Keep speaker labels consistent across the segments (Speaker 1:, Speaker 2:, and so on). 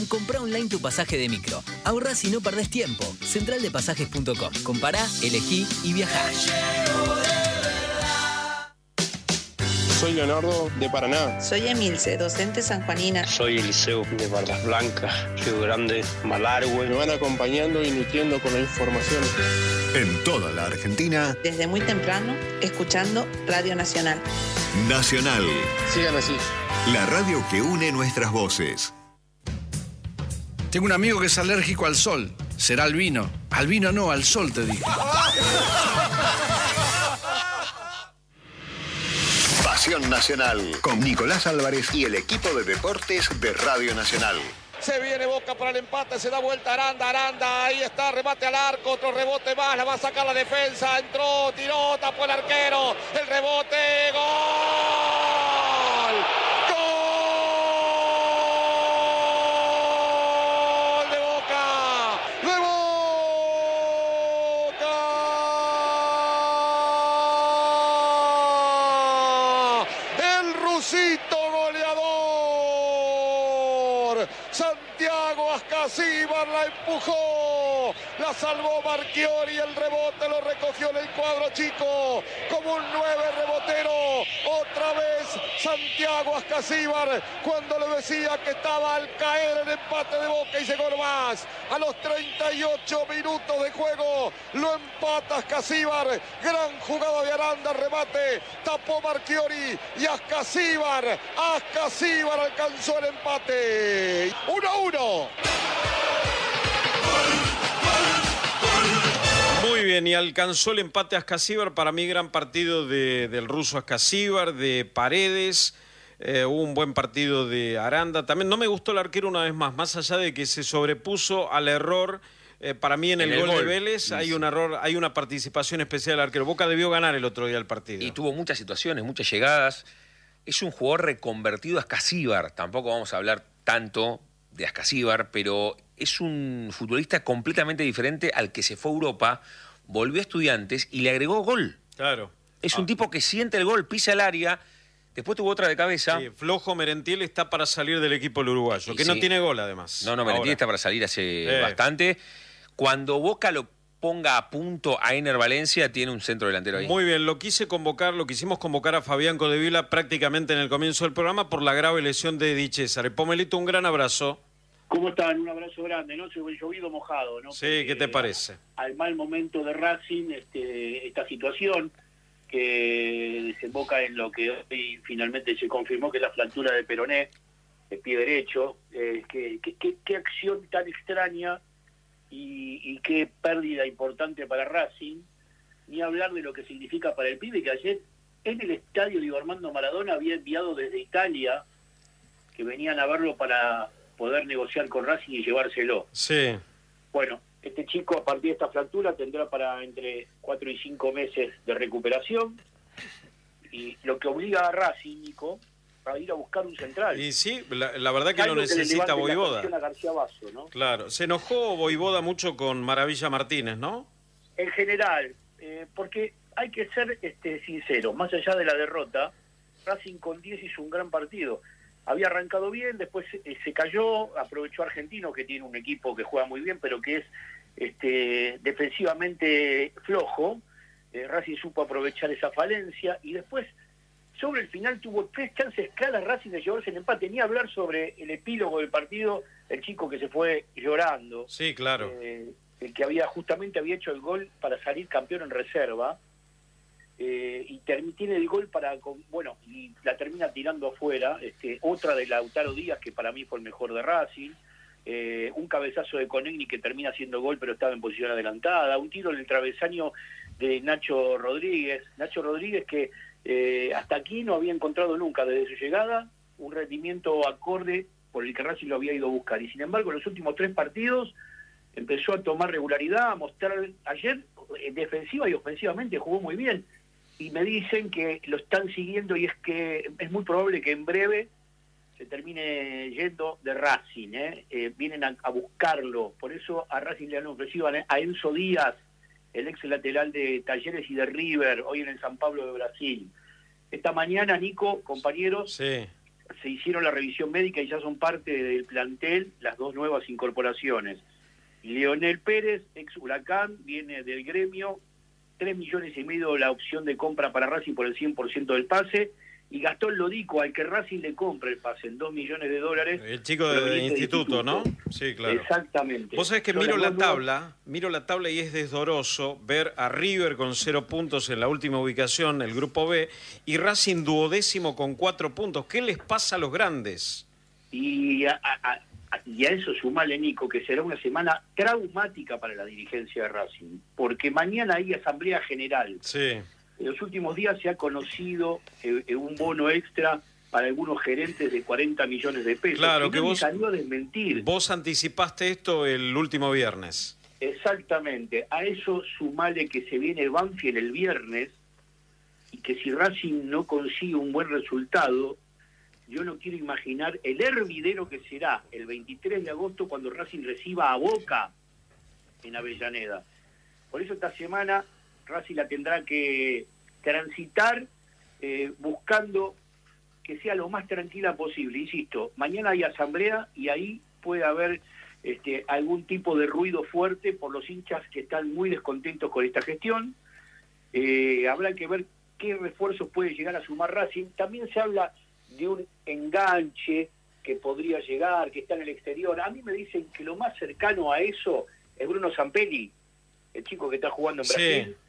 Speaker 1: Comprá online tu pasaje de micro. Ahorrás y no perdés tiempo. Centraldepasajes.com. Compará, elegí y viajá.
Speaker 2: Soy Leonardo, de Paraná.
Speaker 3: Soy Emilce, docente sanjuanina.
Speaker 4: Soy Eliseo, de Barras Blancas, Río Grande, Malargüe.
Speaker 2: Me van acompañando y nutriendo con la información.
Speaker 5: En toda la Argentina.
Speaker 3: Desde muy temprano, escuchando Radio Nacional.
Speaker 5: Nacional.
Speaker 2: Sigan así.
Speaker 5: La radio que une nuestras voces.
Speaker 6: Tengo un amigo que es alérgico al sol. Será al vino. Al vino no, al sol te dije.
Speaker 5: Pasión Nacional, con Nicolás Álvarez y el equipo de deportes de Radio Nacional.
Speaker 7: Se viene Boca para el empate, se da vuelta Aranda, ahí está, remate al arco, otro rebote más, la va a sacar la defensa, entró, tiró, tapó el arquero, el rebote, ¡gol! ¡Gol de Boca! ¡De Boca! El rusito goleador, Santiago Ascasíbar la empujó, la salvó Marchiori, el rebote lo recogió en el cuadro chico, como un 9 rebotero, otra vez Santiago Ascasíbar, cuando le decía que estaba al caer el empate de Boca y llegó nomás, a los 38 minutos de juego, lo empata Ascasíbar, gran jugada de Aranda, remate, tapó Marchiori y Ascasíbar alcanzó el empate, 1-1.
Speaker 8: Muy bien, y alcanzó el empate Ascasíbar. Para mí, gran partido del ruso Ascasíbar, de Paredes. Hubo un buen partido de Aranda. También no me gustó el arquero una vez más allá de que se sobrepuso al error. Para mí en el gol de Vélez hay un error, hay una participación especial del arquero. Boca debió ganar el otro día el partido.
Speaker 9: Y tuvo muchas situaciones, muchas llegadas. Es un jugador reconvertido a Ascasíbar. Tampoco vamos a hablar tanto de Ascasíbar, pero es un futbolista completamente diferente al que se fue a Europa, volvió a Estudiantes y le agregó gol.
Speaker 8: Claro.
Speaker 9: Es un tipo que siente el gol, pisa el área, después tuvo otra de cabeza.
Speaker 8: Sí, flojo Merentiel está para salir del equipo uruguayo, que no tiene gol además.
Speaker 9: No, Merentiel está para salir hace bastante. Cuando Boca lo ponga a punto a Ener Valencia, tiene un centro delantero ahí.
Speaker 8: Muy bien, lo quisimos convocar a Fabián Codevila prácticamente en el comienzo del programa por la grave lesión de Di César. Pomelito, un gran abrazo.
Speaker 10: ¿Cómo están? Un abrazo grande, ¿no? Llovido mojado, ¿no?
Speaker 8: Sí, porque ¿qué te parece?
Speaker 10: Al mal momento de Racing, esta situación que desemboca en lo que hoy finalmente se confirmó que es la fractura de peroné, el pie derecho. Qué acción tan extraña y qué pérdida importante para Racing. Ni hablar de lo que significa para el pibe, que ayer en el estadio Diego Armando Maradona había enviado desde Italia, que venían a verlo para poder negociar con Racing y llevárselo.
Speaker 8: Sí.
Speaker 10: Bueno, este chico a partir de esta fractura tendrá para entre 4 y 5 meses de recuperación, y lo que obliga a Racing, Nico, a ir a buscar un central.
Speaker 8: Y sí, la verdad que lo necesita Voivoda.
Speaker 10: Basso, ¿no?
Speaker 8: Claro, se enojó Voivoda mucho con Maravilla Martínez, ¿no?
Speaker 10: En general, porque hay que ser sincero, más allá de la derrota, Racing con 10 hizo un gran partido. Había arrancado bien, después se cayó, aprovechó Argentino, que tiene un equipo que juega muy bien, pero que es defensivamente flojo. Racing supo aprovechar esa falencia, y después, sobre el final, tuvo 3 chances claras Racing de llevarse el empate. Ni hablar sobre el epílogo del partido, el chico que se fue llorando.
Speaker 8: Sí, claro.
Speaker 10: El que justamente había hecho el gol para salir campeón en reserva. Y tiene el gol y la termina tirando afuera, otra de Lautaro Díaz, que para mí fue el mejor de Racing, un cabezazo de Conegni que termina haciendo gol pero estaba en posición adelantada, un tiro en el travesaño de Nacho Rodríguez que hasta aquí no había encontrado nunca desde su llegada un rendimiento acorde por el que Racing lo había ido a buscar, y sin embargo en los últimos 3 partidos empezó a tomar regularidad, a mostrar. Ayer defensiva y ofensivamente jugó muy bien, y me dicen que lo están siguiendo, y es que es muy probable que en breve se termine yendo de Racing, vienen a buscarlo. Por eso a Racing le han ofrecido a Enzo Díaz, el ex lateral de Talleres y de River, hoy en el San Pablo de Brasil. Esta mañana, Nico, compañeros, se hicieron la revisión médica y ya son parte del plantel las 2 nuevas incorporaciones. Leonel Pérez, ex Huracán, viene del Gremio, 3,5 millones la opción de compra para Racing por el 100% del pase, y Gastón Lodico, al que Racing le compra el pase en $2 millones.
Speaker 8: El chico de instituto, ¿no? Sí, claro.
Speaker 10: Exactamente.
Speaker 8: Vos sabés que miro la tabla y es desdoroso ver a River con 0 puntos en la última ubicación, el grupo B, y Racing 12º con 4 puntos. ¿Qué les pasa a los grandes?
Speaker 10: Y a eso sumale, Nico, que será una semana traumática para la dirigencia de Racing, porque mañana hay asamblea general.
Speaker 8: Sí.
Speaker 10: En los últimos días se ha conocido un bono extra para algunos gerentes de 40 millones de pesos.
Speaker 8: Claro, que
Speaker 10: vos
Speaker 8: salió
Speaker 10: a desmentir.
Speaker 8: Vos anticipaste esto el último viernes.
Speaker 10: Exactamente. A eso sumale que se viene Banfield el viernes y que si Racing no consigue un buen resultado, yo no quiero imaginar el hervidero que será el 23 de agosto cuando Racing reciba a Boca en Avellaneda. Por eso esta semana Racing la tendrá que transitar buscando que sea lo más tranquila posible. Insisto, mañana hay asamblea y ahí puede haber algún tipo de ruido fuerte por los hinchas que están muy descontentos con esta gestión. Habrá que ver qué refuerzos puede llegar a sumar Racing. También se habla de un enganche que podría llegar, que está en el exterior. A mí me dicen que lo más cercano a eso es Bruno Zampelli, el chico que está jugando en Brasil.
Speaker 8: Sí.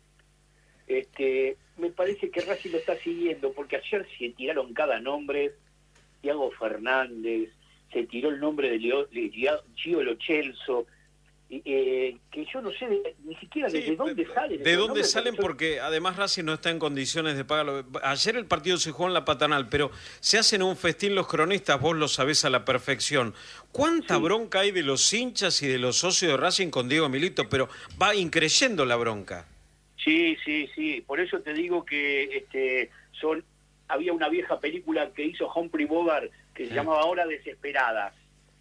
Speaker 10: Me parece que Racing lo está siguiendo, porque ayer se tiraron cada nombre. Thiago Fernández, se tiró el nombre de Gio Lo Celso, que yo no sé ni siquiera desde dónde salen.
Speaker 8: ¿De dónde salen? Porque además Racing no está en condiciones de pagarlo. Ayer el partido se jugó en la Paternal, pero se hacen un festín los cronistas, vos lo sabés a la perfección. ¿Cuánta bronca hay de los hinchas y de los socios de Racing con Diego Milito? Pero va increyendo la bronca.
Speaker 10: Sí. Por eso te digo que había una vieja película que hizo Humphrey Bogart que se llamaba Horas Desesperadas.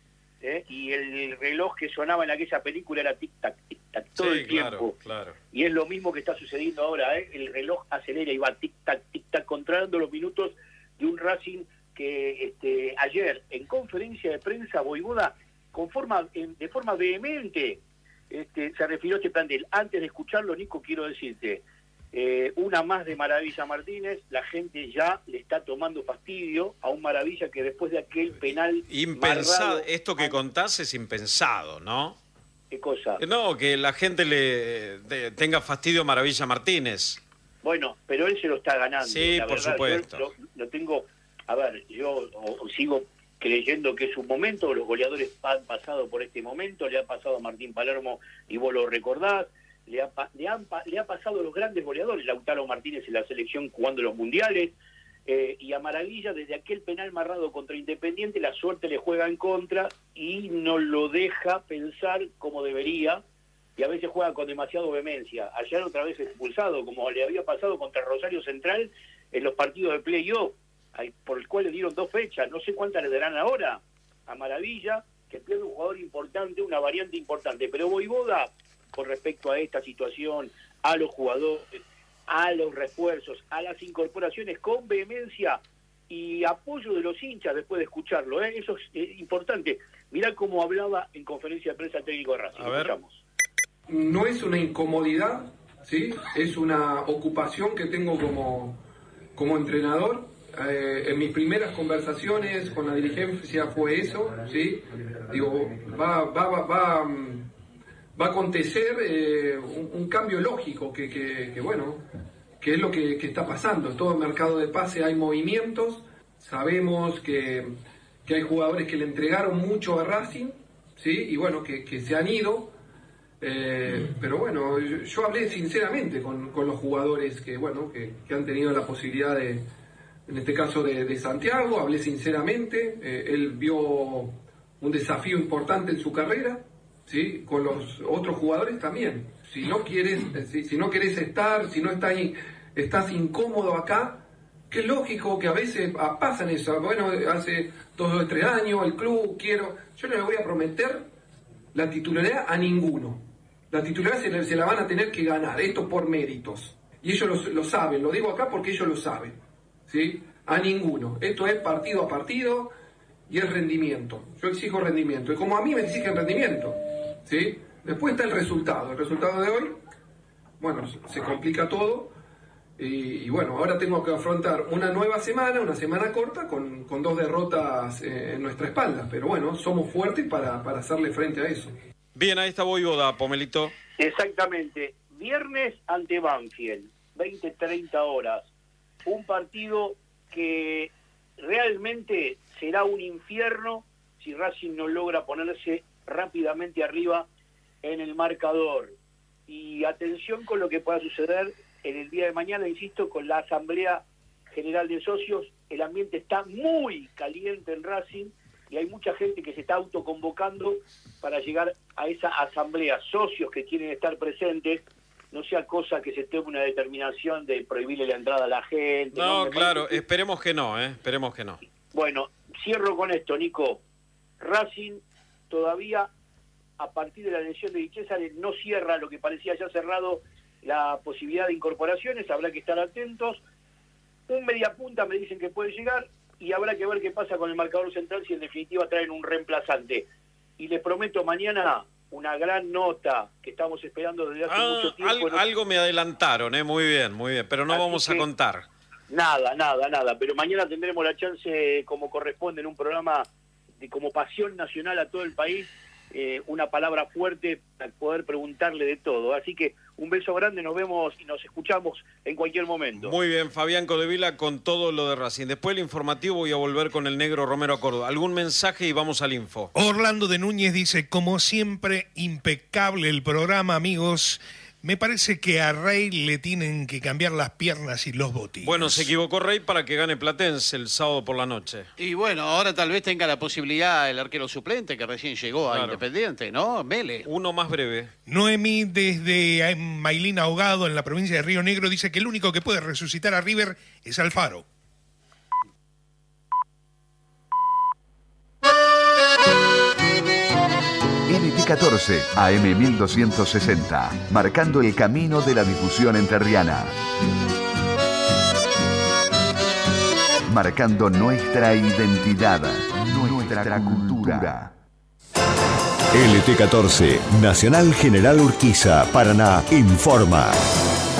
Speaker 10: Y el reloj que sonaba en aquella película era tic-tac, tic-tac, todo el tiempo.
Speaker 8: Claro.
Speaker 10: Y es lo mismo que está sucediendo ahora, el reloj acelera y va tic-tac, tic-tac, controlando los minutos de un Racing que ayer, en conferencia de prensa, Voivoda, de forma vehemente, se refirió a este plantel. Antes de escucharlo, Nico, quiero decirte, una más de Maravilla Martínez, la gente ya le está tomando fastidio a un Maravilla que después de aquel penal
Speaker 8: impensado,
Speaker 10: marrado,
Speaker 8: esto que contás es impensado, ¿no?
Speaker 10: ¿Qué cosa?
Speaker 8: No, que la gente tenga fastidio a Maravilla Martínez.
Speaker 10: Bueno, pero él se lo está ganando.
Speaker 8: Sí,
Speaker 10: la
Speaker 8: por
Speaker 10: verdad,
Speaker 8: supuesto.
Speaker 10: Yo lo tengo, a ver, yo sigo creyendo que es un momento, los goleadores han pasado por este momento, le ha pasado a Martín Palermo y vos lo recordás, le ha pasado a los grandes goleadores, Lautaro Martínez en la selección jugando los mundiales, y a Maravilla desde aquel penal marrado contra Independiente la suerte le juega en contra y no lo deja pensar como debería, y a veces juega con demasiada vehemencia. Ayer otra vez expulsado, como le había pasado contra Rosario Central en los partidos de play-off, por el cual le dieron 2 fechas, no sé cuántas le darán ahora a Maravilla, que pierde un jugador importante, una variante importante. Pero Voivoda, con respecto a esta situación, a los jugadores, a los refuerzos, a las incorporaciones, con vehemencia y apoyo de los hinchas después de escucharlo, eso es importante. Mirá cómo hablaba en conferencia de prensa técnico de Racing.
Speaker 8: A ver.
Speaker 10: Escuchamos.
Speaker 11: No es una incomodidad, ¿sí? Es una ocupación que tengo como entrenador. En mis primeras conversaciones con la dirigencia fue eso, ¿sí? Digo, va a acontecer un cambio lógico que es lo que está pasando. En todo el mercado de pase hay movimientos, sabemos que hay jugadores que le entregaron mucho a Racing, ¿sí? Y bueno, que se han ido, pero bueno, yo hablé sinceramente con los jugadores que han tenido la posibilidad en este caso de Santiago, hablé sinceramente, él vio un desafío importante en su carrera, ¿sí? Con los otros jugadores también. Si no querés estar, si no estás incómodo acá, que es lógico que a veces pasan eso. Bueno, hace 2 o 3 años el club, yo no le voy a prometer la titularidad a ninguno. La titularidad se la van a tener que ganar, esto por méritos. Y ellos lo saben, lo digo acá porque ellos lo saben, ¿sí? A ninguno. Esto es partido a partido y es rendimiento. Yo exijo rendimiento. Y como a mí me exigen rendimiento, ¿sí? Después está el resultado. El resultado de hoy, bueno, se complica todo. Y bueno, ahora tengo que afrontar una nueva semana, una semana corta, con 2 derrotas en nuestra espalda. Pero bueno, somos fuertes para hacerle frente a eso.
Speaker 8: Bien, ahí está Voivoda, Pomelito.
Speaker 10: Exactamente. Viernes ante Banfield, 20-30 horas. Un partido que realmente será un infierno si Racing no logra ponerse rápidamente arriba en el marcador. Y atención con lo que pueda suceder en el día de mañana, insisto, con la Asamblea General de Socios. El ambiente está muy caliente en Racing y hay mucha gente que se está autoconvocando para llegar a esa asamblea. Socios que quieren estar presentes, no sea cosa que se tome una determinación de prohibirle la entrada a la gente.
Speaker 8: No, claro, esperemos que no, esperemos que no.
Speaker 10: Bueno, cierro con esto, Nico. Racing todavía, a partir de la elección de Di Cesare, no cierra lo que parecía ya cerrado la posibilidad de incorporaciones, habrá que estar atentos. Un mediapunta me dicen que puede llegar y habrá que ver qué pasa con el marcador central si en definitiva traen un reemplazante. Y les prometo mañana una gran nota que estamos esperando desde hace mucho tiempo.
Speaker 8: Algo me adelantaron, muy bien, pero no vamos a contar.
Speaker 10: Nada, pero mañana tendremos la chance, como corresponde en un programa de como pasión nacional a todo el país, una palabra fuerte para poder preguntarle de todo. Así que un beso grande, nos vemos y nos escuchamos en cualquier momento.
Speaker 8: Muy bien, Fabián Codevila con todo lo de Racing. Después del informativo voy a volver con el negro Romero Córdoba. ¿Algún mensaje y vamos al info?
Speaker 12: Orlando de Núñez dice, como siempre, impecable el programa, amigos. Me parece que a Rey le tienen que cambiar las piernas y los botines.
Speaker 8: Bueno, se equivocó Rey para que gane Platense el sábado por la noche.
Speaker 13: Y bueno, ahora tal vez tenga la posibilidad el arquero suplente que recién llegó a Independiente, ¿no? Vélez.
Speaker 8: Uno más breve.
Speaker 12: Noemí desde Mailín Ahogado en la provincia de Río Negro dice que el único que puede resucitar a River es Alfaro.
Speaker 5: NT14 AM 1260, marcando el camino de la difusión entrerriana. Marcando nuestra identidad, nuestra cultura.
Speaker 14: LT14, Nacional General Urquiza, Paraná, informa.